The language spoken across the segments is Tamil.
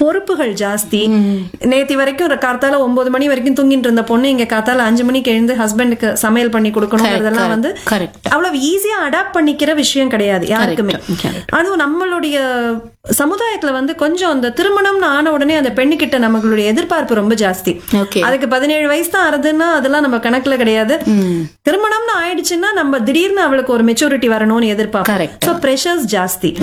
பொறுப்புகள் ஜாஸ்தி. நேத்தி வரைக்கும் காத்தால 9 மணி வரைக்கும் தூங்கிட்டு இருந்த பொண்ணு இங்க காத்தால 5 மணிக்கு எழுந்து ஹஸ்பண்டுக்கு சமையல் பண்ணி கொடுக்கணும்ன்றதெல்லாம் வந்து அவ்வளவு ஈஸியா அடாப்ட் பண்ணிக்கிற விஷயம் கிடையாது யாருக்குமே. அதுவும் நம்மளுடைய சமுதாயத்துல வந்து கொஞ்சம் அந்த திருமணம்னு ஆன உடனே அந்த பெண்ணுகிட்ட நம்மளுடைய எதிர்பார்ப்பு ரொம்ப ஜாஸ்தி. அதுக்கு 17 வயசு தான் ஆறுதுன்னா அதெல்லாம் நம்ம கணக்குல கிடையாது. திருமணம்னு ஆயிடுச்சுன்னா நம்ம திடீர்னு அவளுக்கு ஒரு மெச்சூரிட்டி வரணும்னு எதிர்பார்ப்போம். சோ பிரஷர்ஸ் ஜாஸ்தி.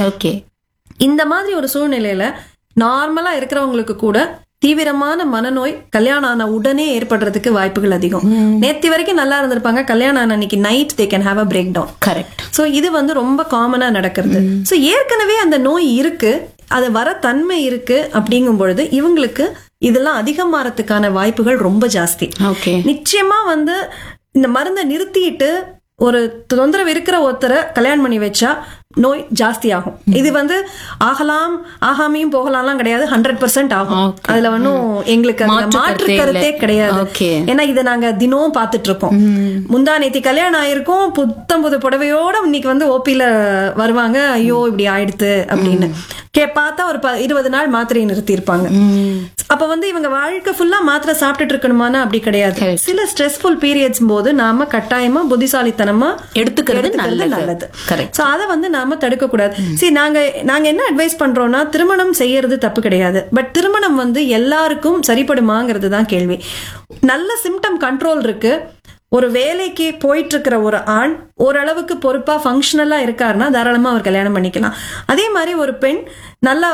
இந்த மாதிரி ஒரு சூழ்நிலையில நார்மலா இருக்கிறவங்களுக்கு கூட தீவிரமான மனநோய் கல்யாணம் ஆன உடனே ஏற்படுறதுக்கு வாய்ப்புகள் அதிகம். நேத்தி வரைக்கும் நல்லா இருந்திருப்பாங்க, கல்யாணம் ஆன அன்னைக்கு night they can have a break down. Correct. So இது வந்து ரொம்ப காமனா நடக்கிறது. சோ ஏற்கனவே அந்த நோய் இருக்கு, அது வர தன்மை இருக்கு அப்படிங்கும் பொழுது இவங்களுக்கு இதெல்லாம் அதிகமாறதுக்கான வாய்ப்புகள் ரொம்ப ஜாஸ்தி. நிச்சயமா வந்து இந்த மருந்தை நிறுத்திட்டு ஒரு தொந்தரவு இருக்கிற ஒருத்தரை கல்யாணம் பண்ணி வச்சா நோய் ஜாஸ்தி ஆகும். இது வந்து ஆகலாம் ஆகாமையும் போகலாம்லாம் கிடையாது, 100% ஆகும். அதுல ஒன்னும் எங்களுக்கு மாற்று கருத்தே கிடையாது. ஏன்னா இதை நாங்க தினமும் பாத்துட்டு இருக்கோம். முந்தா நேத்தி கல்யாணம் ஆயிருக்கும், புது புடவையோட இன்னைக்கு வந்து ஓபில வருவாங்க, ஐயோ இப்படி ஆயிடுத்து அப்படின்னு பார்த்தா ஒரு 20 நாள் மாத்திரையை நிறுத்தி இருப்பாங்க. அப்ப வந்து இவங்க வாழ்க்கை ஃபுல்லா மாத்திரை சாப்பிட்டுட்டு இருக்கணுமானா அப்படி கிடையாது. சில ஸ்ட்ரெஸ்ஃபுல் பீரியட்ஸ் போது நாம கட்டாயமா புத்திசாலித்தனமா எடுத்துக்கிறது நல்லது. சோ அத வந்து நாம தடுக்க கூடாது. சரி, நாங்க என்ன அட்வைஸ் பண்றோம்னா, திருமணம் செய்யறது தப்பு கிடையாது. பட் திருமணம் வந்து எல்லாருக்கும் சரிப்படுமாங்கிறது தான் கேள்வி. நல்ல சிம்டம் கண்ட்ரோல் இருக்கு. ஒரு வேலைக்கு போயிட்டு இருக்கிற ஒரு ஆண் ஓரளவுக்கு பொறுப்பா ஃபங்க்ஷனலா இருக்காருன்னா தாராளமா அவர் கல்யாணம் பண்ணிக்கலாம். அதே மாதிரி ஒரு பெண் நல்லா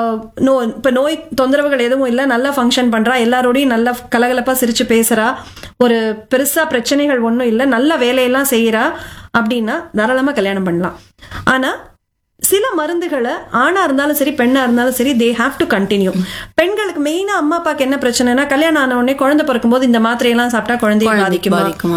இப்ப நோய் தொந்தரவுகள் எதுவும் இல்லை, நல்லா ஃபங்க்ஷன் பண்றா, எல்லாரோடையும் நல்லா கலகலப்பா சிரிச்சு பேசுறா, ஒரு பெருசா பிரச்சனைகள் ஒன்றும் இல்லை, நல்ல வேலையெல்லாம் செய்யறா அப்படின்னா தாராளமா கல்யாணம் பண்ணலாம். ஆனா சில மருந்துகளை ஆணா இருந்தாலும் சரி பெண்ணா இருந்தாலும் சரி தே ஹாவ் டு கண்டினியூ. பெண்களுக்கு மெயினா அம்மா அப்பாக்கு என்ன பிரச்சனைனா, கல்யாணம் ஆன உடனே குழந்தை பிறக்கும் போது இந்த மாத்திரையெல்லாம் சாப்பிட்டா குழந்தைய பாதிக்குமா,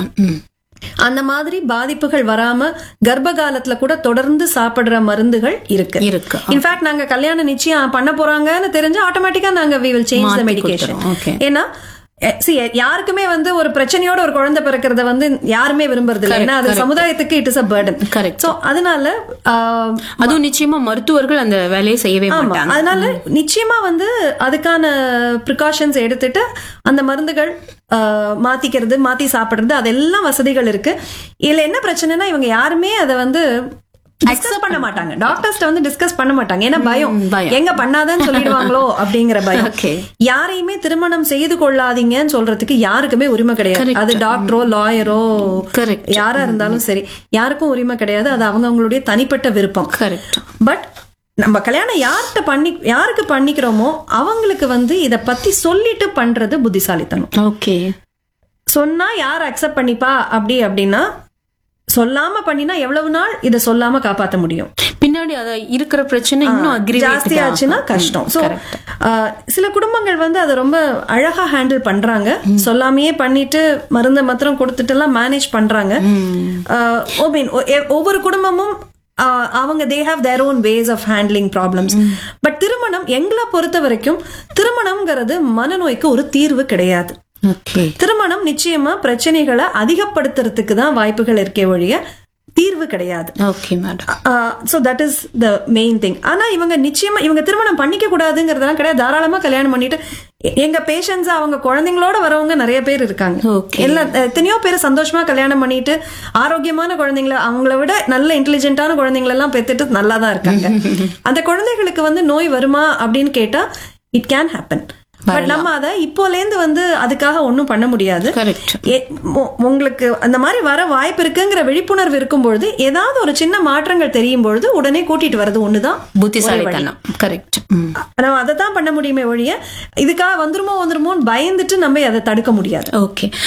அந்த மாதிரி பாதிப்புகள் வராம கர்ப்ப காலத்துல கூட தொடர்ந்து சாப்பிடுற மருந்துகள் இருக்கு. இன்ஃபேக்ட் நாங்க கல்யாணம் நிச்சயம் பண்ண போறாங்கன்னு தெரிஞ்சு ஆட்டோமேட்டிக்கா நாங்க we will change the medication. ஏன்னா யாருக்குமே வந்து ஒரு பிரச்சனையோட ஒரு குழந்தை பிறக்கிறத வந்து யாருமே விரும்புறது இல்லை. ஏன்னா அது சமுதாயத்துக்கு it is a burden. So அதனால அதுவும் நிச்சயமா மருத்துவர்கள் அந்த வேலையை செய்யவே மாட்டாங்க. அதனால நிச்சயமா வந்து அதுக்கான ப்ரிகாஷன்ஸ் எடுத்துட்டு அந்த மருந்துகள் மாத்தி சாப்பிடுறது அதெல்லாம் வசதிகள் இருக்கு. இதுல என்ன பிரச்சனைனா, இவங்க யாருமே அதை வந்து டிஸ்கஸ் பண்ண மாட்டாங்க. டாக்டர்ஸ்ட வந்து டிஸ்கஸ் பண்ண மாட்டாங்க. ஏன்னா பயம், எங்க பண்ணாதன்னு சொல்லிடுவாங்களோ அப்படிங்கிற பயம். யாரையுமே திருமணம் செய்து கொள்ளாதீங்கன்னு சொல்றதுக்கு யாருக்குமே உரிமை கிடையாது. அது டாக்டரோ லாயரோ யாரா இருந்தாலும் சரி, யாருக்கும் உரிமை கிடையாது. அது அவங்களுடைய தனிப்பட்ட விருப்பம். பட் நம்ம கல்யாணம் யாருக்கு பண்ணிக்கிறோமோ அவங்களுக்கு வந்து இத பத்தி சொல்லிட்டு பண்றது புத்திசாலித்தனம். சொன்னா யார் அக்செப்ட் பண்ணிப்பா அப்படின்னா, சொல்லாம பண்ணினா எவ்வளவு நாள் இதை சொல்லாம காப்பாற்ற முடியும்? பின்னாடி அத இருக்கிற பிரச்சனை இன்னும் ஜாஸ்தி ஆச்சுன்னா கஷ்டம். சோ சில குடும்பங்கள் வந்து அதை ரொம்ப அழகா ஹேண்டில் பண்றாங்க. சொல்லாமையே பண்ணிட்டு மருந்த மாத்திரம் கொடுத்துட்டு எல்லாம் மேனேஜ் பண்றாங்க. ஒவ்வொரு குடும்பமும் அவங்க they have their own ways of handling problems. But திருமணம் எங்களை பொறுத்த வரைக்கும் திருமணம்ங்கிறது மனநோய்க்கு ஒரு தீர்வு கிடையாது. திருமணம் நிச்சயமா பிரச்சனைகளை அதிகப்படுத்துறதுக்கு தான் வாய்ப்புகள் இருக்கே ஒழிய தீர்வு கிடையாது. So that is the main thing. ஆனா இவங்க திருமணம் பண்ணிக்க கூடாதுங்கிறதெல்லாம் கிடையாது. தாராளமா கல்யாணம் பண்ணிட்டு எங்க பேஷன்ஸ் அவங்க குழந்தைங்களோட வரவங்க நிறைய பேர் இருக்காங்க. எத்தனையோ பேர் சந்தோஷமா கல்யாணம் பண்ணிட்டு ஆரோக்கியமான குழந்தைங்களை, அவங்கள விட நல்ல இன்டெலிஜென்ட்டான குழந்தைங்களை எல்லாம் பெற்றுட்டு நல்லா தான் இருக்காங்க. அந்த குழந்தைகளுக்கு வந்து நோய் வருமா அப்படின்னு கேட்டா இட் கேன் ஹேப்பன். பட் நம்ம அதை இப்போலேந்து வந்து அதுக்காக ஒன்னும் பண்ண முடியாது. உங்களுக்கு அந்த மாதிரி வர வாய்ப்பு இருக்குங்கிற விழிப்புணர்வு இருக்கும்பொழுது, ஏதாவது ஒரு சின்ன மாற்றங்கள் தெரியும் பொழுது உடனே கூட்டிட்டு வர்றது ஒண்ணுதான் புத்திசாலித்தனம். கரெக்ட். நம்ம அதை தான் பண்ண முடியுமே ஒழிய இதுக்காக வந்துருமோன்னு பயந்துட்டு நம்ம அதை தடுக்க முடியாது. ஓகே.